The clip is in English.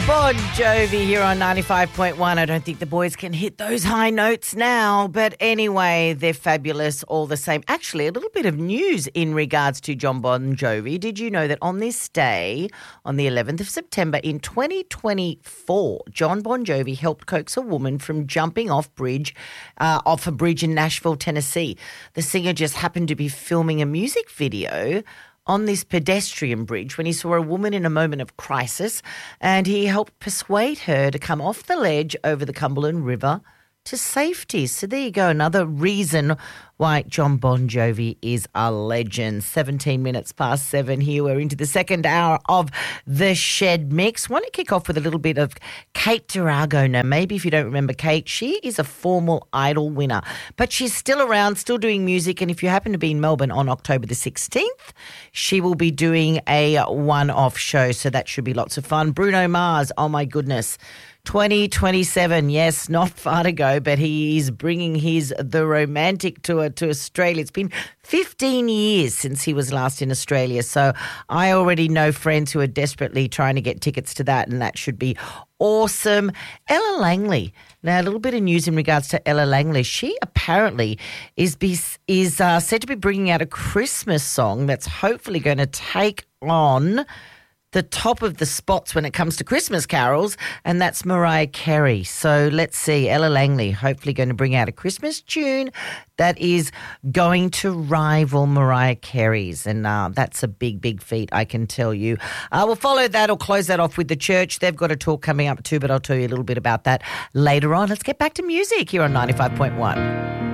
Bon Jovi here on 95.1. I don't think the boys can hit those high notes now, but anyway, they're fabulous all the same. Actually, a little bit of news in regards to John Bon Jovi. Did you know that on this day, on the 11th of September in 2024, John Bon Jovi helped coax a woman from jumping off a bridge in Nashville, Tennessee. The singer just happened to be filming a music video on this pedestrian bridge when he saw a woman in a moment of crisis, and he helped persuade her to come off the ledge over the Cumberland River to safety. So there you go, another reason why John Bon Jovi is a legend. 17 minutes past 7 here. We're into the second hour of The Shed Mix. Want to kick off with a little bit of Kate Darago. Now, maybe if you don't remember Kate, she is a formal Idol winner, but she's still around, still doing music. And if you happen to be in Melbourne on October the 16th, she will be doing a one-off show. So that should be lots of fun. Bruno Mars, oh my goodness. 2027, yes, not far to go, but he is bringing The Romantic Tour to Australia. It's been 15 years since he was last in Australia, so I already know friends who are desperately trying to get tickets to that, and that should be awesome. Ella Langley. Now, a little bit of news in regards to Ella Langley. She apparently is said to be bringing out a Christmas song that's hopefully going to take on the top of the spots when it comes to Christmas carols, and that's Mariah Carey. So let's see, Ella Langley hopefully going to bring out a Christmas tune that is going to rival Mariah Carey's, and that's a big, big feat, I can tell you. We'll follow that or close that off with The Church. They've got a talk coming up too, but I'll tell you a little bit about that later on. Let's get back to music here on 95.1.